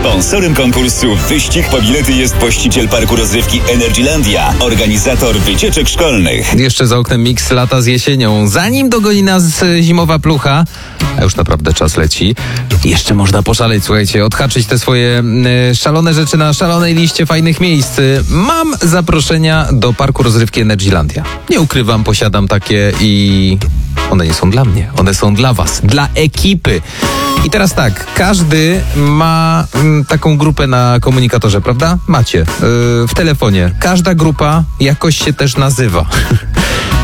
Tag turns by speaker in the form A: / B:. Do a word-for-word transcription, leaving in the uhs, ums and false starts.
A: Sponsorem konkursu Wyścig po bilety jest właściciel parku rozrywki Energylandia, organizator wycieczek szkolnych.
B: Jeszcze za oknem miks lata z jesienią. Zanim dogoni nas zimowa plucha, a już naprawdę czas leci, jeszcze można poszaleć, słuchajcie, odhaczyć te swoje y, szalone rzeczy na szalonej liście fajnych miejsc. Mam zaproszenia do parku rozrywki Energylandia. Nie ukrywam, posiadam takie i one nie są dla mnie, one są dla was, dla ekipy. I teraz tak, każdy ma mm, taką grupę na komunikatorze, prawda? Macie, yy, w telefonie. Każda grupa jakoś się też nazywa.